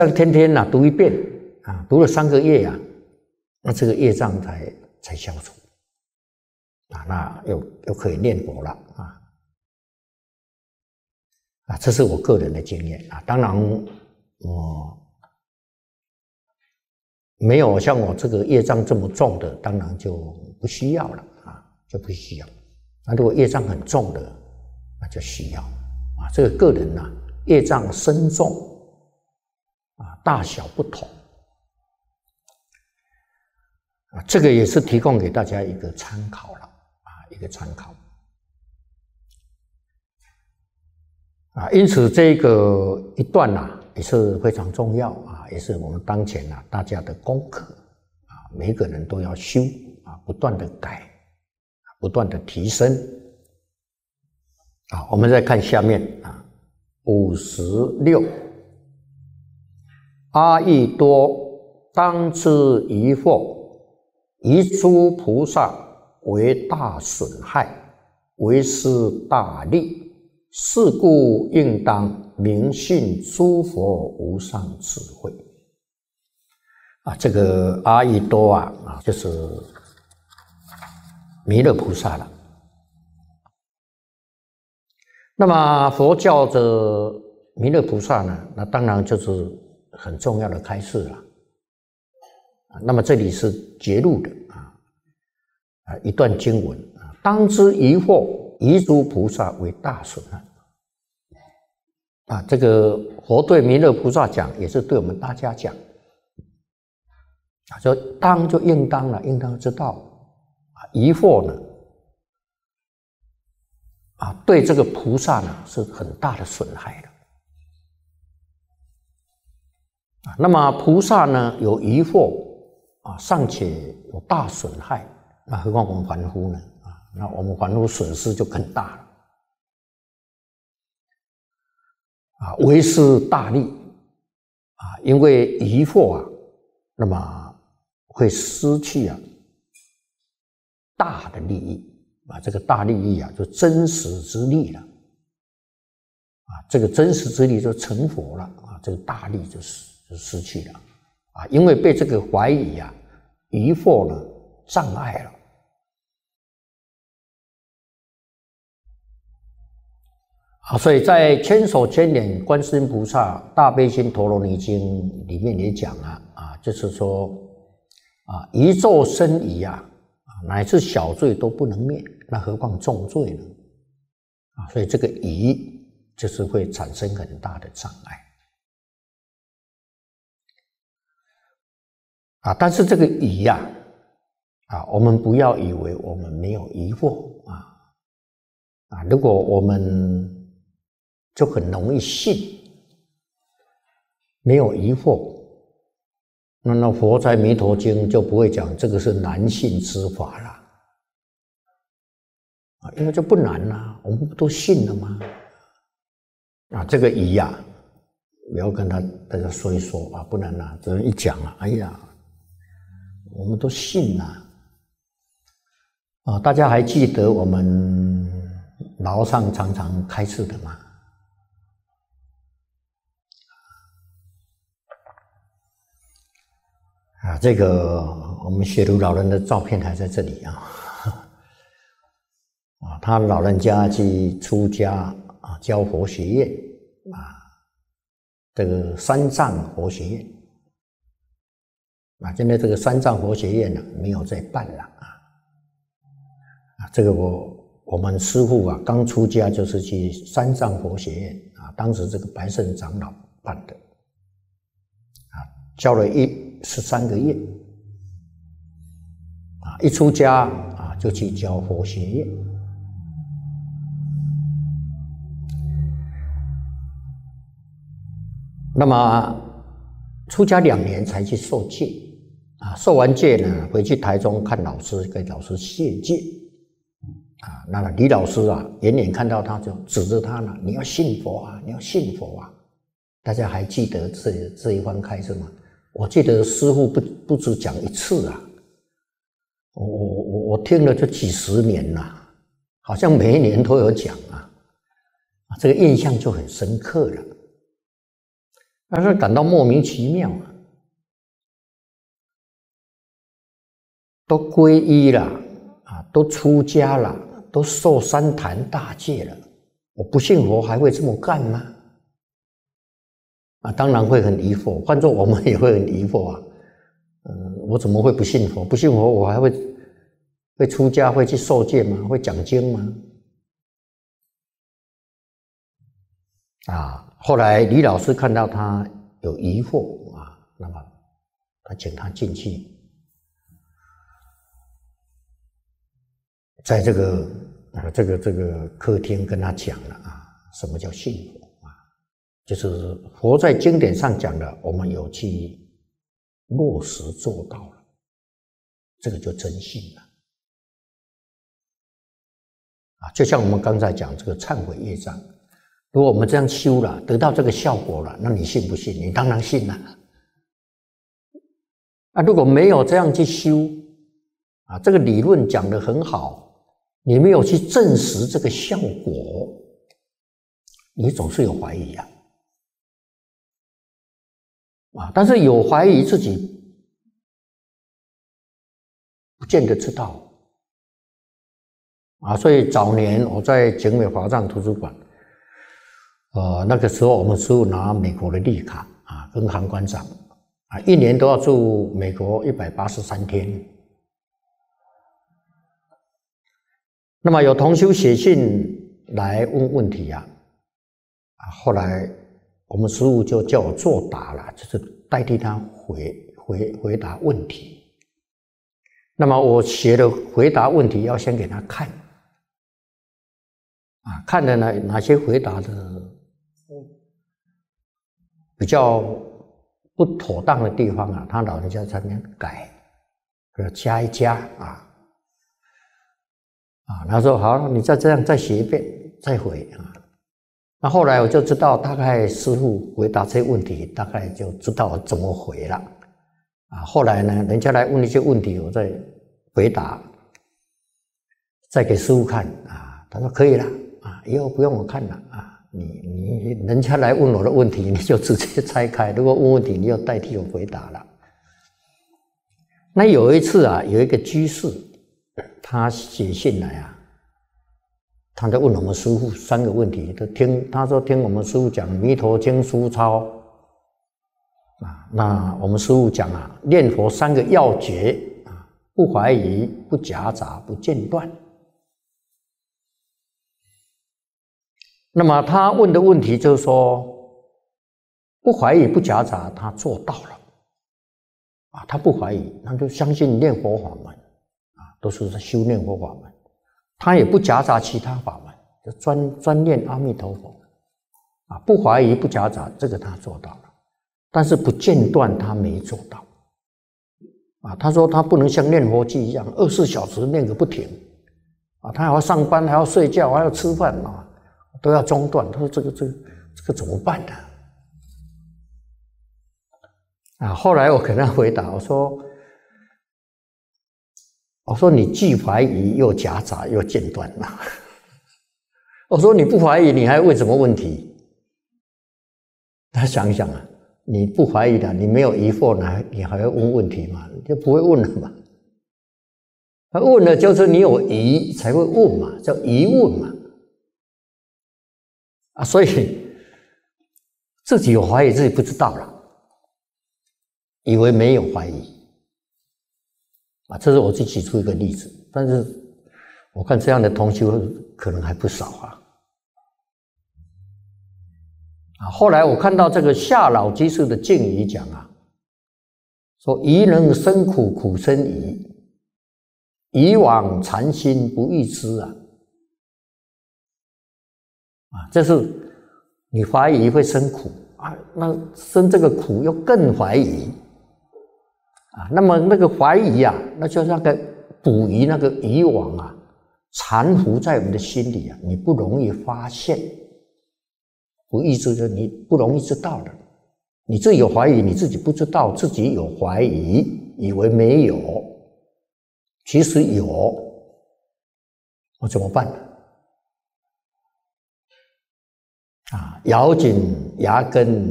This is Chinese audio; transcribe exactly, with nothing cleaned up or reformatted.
天天呐、啊、读一遍啊，读了三个月啊，那这个业障才才消除啊，那又又可以念佛了啊啊，这是我个人的经验啊。当然我没有像我这个业障这么重的，当然就不需要了啊，就不需要。那如果业障很重的，那就需要啊。这个个人呐、啊，业障深重啊，大小不同啊，这个也是提供给大家一个参考了啊，一个参考啊。因此这个一段呐、啊，也是非常重要啊，也是我们当前呐、啊、大家的功课啊，每一个人都要修啊，不断的改，不断的提升啊。我们再看下面啊，五十六，阿逸多当知疑惑，遗诸菩萨为大损害，为失大利，是故应当明信诸佛无上智慧啊。这个阿逸多啊啊，就是弥勒菩萨了。那么佛教的弥勒菩萨呢，那当然就是很重要的开示了。那么这里是节录的啊啊一段经文啊，当知疑惑，遗诸菩萨为大损害啊。这个佛对弥勒菩萨讲，也是对我们大家讲啊，说当就应当了，应当知道啊，疑惑呢啊，对这个菩萨呢是很大的损害的啊。那么菩萨呢有疑惑啊，尚且有大损害，那何况我们凡夫呢？啊，那我们凡夫损失就更大了啊，为失大利啊，因为疑惑啊，那么会失去啊大的利益啊，这个大利益啊，就真实之利了啊，这个真实之利就成佛了啊，这个大利就失就失去了。啊，因为被这个怀疑啊、疑惑呢障碍了啊，所以在《千手千眼观世音菩萨大悲心陀罗尼经》里面也讲啊，啊，就是说啊，一咒深疑啊，乃至小罪都不能灭，那何况重罪呢？啊，所以这个疑就是会产生很大的障碍。啊，但是这个疑呀、啊，啊，我们不要以为我们没有疑惑啊，啊，如果我们就很容易信，没有疑惑，那那佛在《弥陀经》就不会讲这个是难信之法了，啊，因为这不难啊，我们不都信了吗？啊，这个疑呀、啊，不要跟他大家说一说啊，不然啊，这人一讲啊，哎呀。我们都信呐、啊，啊，大家还记得我们老上常常开示的吗？啊，这个我们学儒老人的照片还在这里啊，啊，他老人家去出家啊，教佛学院啊，这个三藏佛学院。啊，现在这个三藏佛学院呢、啊、没有再办了啊！啊，这个我我们师父啊刚出家就是去三藏佛学院啊，当时这个白胜长老办的啊，教了一十三个月啊，一出家啊就去教佛学院。那么出家两年才去受戒。啊，受完戒呢，回去台中看老师，给老师谢戒。啊，那个李老师啊，远远看到他就指着他呢，你要信佛啊，你要信佛啊。大家还记得这这一番开示吗？我记得师父不不止讲一次啊，我我我我听了就几十年了，好像每一年都有讲啊，这个印象就很深刻了。 但是感到莫名其妙啊，都皈依了啊，都出家了，都受三坛大戒了，我不信佛还会这么干吗？啊，当然会很疑惑，换作我们也会很疑惑啊。嗯，我怎么会不信佛？不信佛我还会会出家，会去受戒吗？会讲经吗？啊，后来李老师看到他有疑惑啊，那么他请他进去，在这个啊这个这个客厅跟他讲了啊，什么叫信佛啊？就是佛在经典上讲的，我们有去落实做到了，这个就真信了啊！就像我们刚才讲这个忏悔业障，如果我们这样修了，得到这个效果了，那你信不信？你当然信了。啊，如果没有这样去修啊，这个理论讲得很好，你没有去证实这个效果，你总是有怀疑啊。啊，但是有怀疑自己不见得知道啊，所以早年我在景美华藏图书馆，呃，那个时候我们师父拿美国的绿卡啊，跟韩馆长啊，一年都要住美国一百八十三天。那么有同修写信来问问题啊，啊，后来我们师父就叫我作答了，就是代替他回回回答问题。那么我写的回答问题要先给他看，啊，看了哪哪些回答的比较不妥当的地方啊，他老人家在那边改，要加一加啊啊，他说好，你再这样再写一遍再回啊。那后来我就知道，大概师父回答这些问题，大概就知道怎么回了啊。后来呢，人家来问一些问题，我再回答，再给师父看啊。他说可以了啊，以后不用我看了啊。你你人家来问我的问题，你就直接拆开；如果问问题，你要代替我回答了。那有一次啊，有一个居士，他写信来啊。他在问我们师父三个问题，都听他说听我们师父讲《弥陀经》书抄啊，那我们师父讲啊，念佛三个要诀啊，不怀疑、不夹杂、不间断。那么他问的问题就是说，不怀疑、不夹杂，他做到了啊，他不怀疑，他就相信念佛法门啊，都是在修念佛法门。他也不夹杂其他法门，就专专念阿弥陀佛啊，不怀疑不夹杂，这个他做到了，但是不间断他没做到啊。他说他不能像念佛机一样二十四小时念个不停啊，他还要上班，还要睡觉，还要吃饭啊，都要中断。他说这个这个这个怎么办呢？啊，后来我给他回答，我说。我说你既怀疑又夹杂又间断了。我说你不怀疑，你还问什么问题？他想想啊，你不怀疑的，你没有疑惑呢，你还要问问题吗？你就不会问了嘛。他问了就是你有疑才会问嘛，叫疑问嘛。啊，所以自己有怀疑，自己不知道了，以为没有怀疑。啊，这是我自己举出一个例子，但是我看这样的同修可能还不少啊。啊，后来我看到这个夏老居士的敬语讲啊，说疑能生苦，苦生疑，疑往禅心不欲知啊。啊，这是你怀疑会生苦啊，那生这个苦又更怀疑。啊，那么那个怀疑啊，那就那个捕鱼那个渔网啊，缠缚在我们的心里啊，你不容易发现，不意识的你不容易知道的，你自己有怀疑，你自己不知道自己有怀疑，以为没有，其实有，我怎么办呢？啊，咬紧牙根。